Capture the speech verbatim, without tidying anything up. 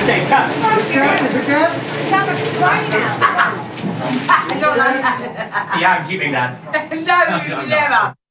Okay, cut. Sounds like it's crying out. I don't like that. Yeah, I'm keeping that. No, you never.